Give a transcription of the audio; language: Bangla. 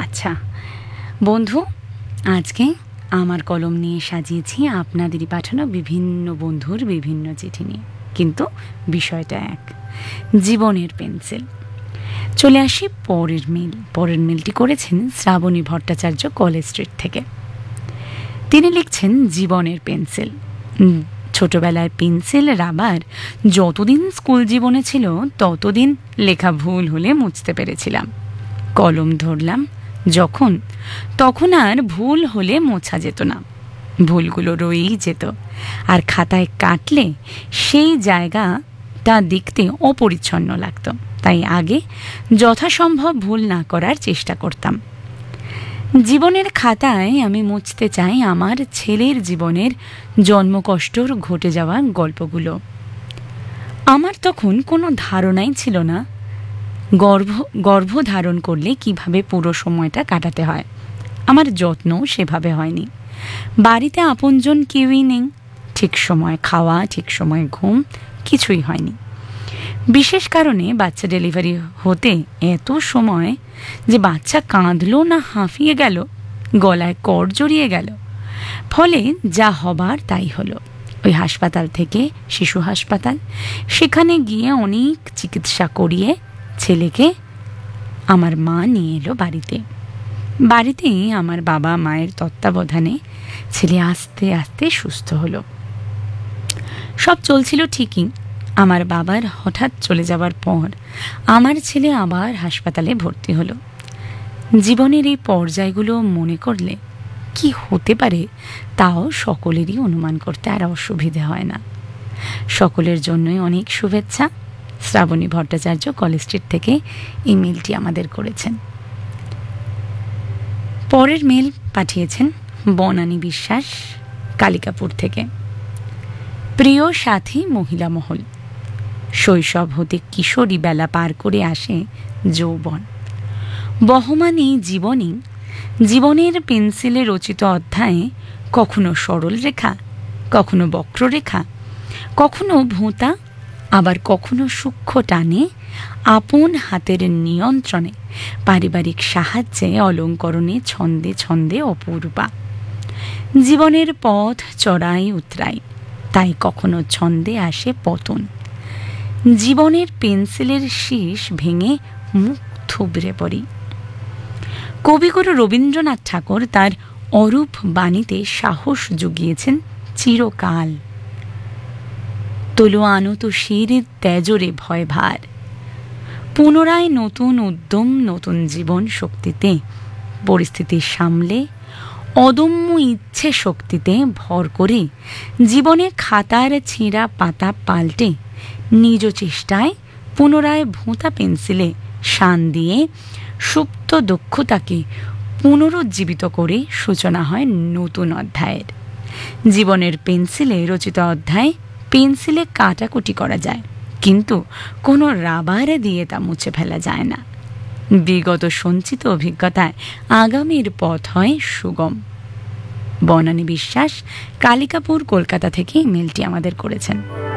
আচ্ছা বন্ধু, আজকে আমার কলম নিয়ে সাজিয়েছি আপনাদেরই পাঠানো বিভিন্ন বন্ধুর বিভিন্ন চিঠি নিয়ে, কিন্তু বিষয়টা এক, জীবনের পেন্সিল। চলে আসি পরের মেলটি করেছেন শ্রাবণী ভট্টাচার্য কলেজ স্ট্রিট থেকে। তিনি লিখছেন জীবনের পেন্সিল। ছোটবেলায় পেন্সিল রাবার যতদিন স্কুল জীবনে ছিল ততদিন লেখা ভুল হলে মুছতে পেরেছিলাম। কলম ধরলাম তখন আর ভুল হলে মোছা যেত না, ভুলগুলো রয়েই যেত, আর খাতায় কাটলে সেই জায়গাটা দেখতে অপরিচ্ছন্ন লাগতো। তাই আগে যথাসম্ভব ভুল না করার চেষ্টা করতাম। জীবনের খাতায় আমি মুছতে চাই আমার ছেলের জীবনের জন্মকষ্টর ঘটে যাওয়া গল্পগুলো। আমার তখন কোনো ধারণাই ছিল না গর্ভধারণ করলে কিভাবে পুরো সময়টা কাটাতে হয়। আমার যত্নও সেভাবে হয়নি। বাড়িতে আপনজন কেউই নেই, ঠিক সময় খাওয়া, ঠিক সময় ঘুম, কিছুই হয়নি। বিশেষ কারণে বাচ্চা ডেলিভারি হতে এত সময় যে বাচ্চা কাঁদলো না হাঁফিয়ে গেল, গলায় কর জড়িয়ে গেল। ফলে যা হবার তাই হলো। ওই হাসপাতাল থেকে শিশু হাসপাতাল, সেখানে গিয়ে অনেক চিকিৎসা করিয়ে ছেলেকে আমার মা নিয়ে এলো বাড়িতে আমার বাবা মায়ের তত্ত্বাবধানে ছেলে আস্তে আস্তে সুস্থ হলো। সব চলছিল ঠিকই। আমার বাবার হঠাৎ চলে যাওয়ার পর আমার ছেলে আবার হাসপাতালে ভর্তি হলো। জীবনের এই পর্যায়গুলো মনে করলে কি হতে পারে তাও সকলেরই অনুমান করতে আর অসুবিধে হয় না। সকলের জন্যই অনেক শুভেচ্ছা। শ্রাবণী ভট্টাচার্য কলেজ স্ট্রিট থেকে এই মেলটি আমাদের করেছেন। পরের মেল পাঠিয়েছেন বনানী বিশ্বাস কালিকাপুর থেকে। প্রিয় সাথী মহিলা মহল, শৈশব হতে কিশোরী বেলা পার করে আসে যৌবন। বহমান এই জীবনের পেন্সিলে রচিত অধ্যায়ে কখনো সরল রেখা, কখনো বক্ররেখা, কখনো ভোঁতা, আবার কখনো সূক্ষ্ম টানে, আপন হাতের নিয়ন্ত্রণে, পারিবারিক সাহায্যে, অলঙ্করণে, ছন্দে ছন্দে অপূর্বা। জীবনের পথ চড়াই উতরাই, তাই কখনো ছন্দে আসে পতন। জীবনের পেন্সিলের শীষ ভেঙে মুখ থুবড়ে পড়ি। কবিগুরু রবীন্দ্রনাথ ঠাকুর তার অরূপ বাণীতে সাহস জুগিয়েছেন চিরকাল। তোলো আনত শির তেজরে ভয় ভার, পুনরায় নতুন উদ্যম, নতুন জীবন শক্তিতে, পরিস্থিতি সামলে অদম্য ইচ্ছে শক্তিতে ভর করে, জীবনে খাতার ছেঁড়া পাতা পাল্টে নিজ চেষ্টায় পুনরায় ভোঁতা পেন্সিলে শান দিয়ে সুপ্ত দক্ষতাকে পুনরুজ্জীবিত করে সূচনা হয় নতুন অধ্যায়ের। জীবনের পেন্সিলে রচিত অধ্যায় পেন্সিলে কাটাকুটি করা যায়, কিন্তু কোনো রাবারে দিয়ে তা মুছে ফেলা যায় না। বিগত সঞ্চিত অভিজ্ঞতায় আগামীর পথ হয় সুগম। বনানী বিশ্বাস কালিকাপুর কলকাতা থেকে মেলটি আমাদের করেছেন।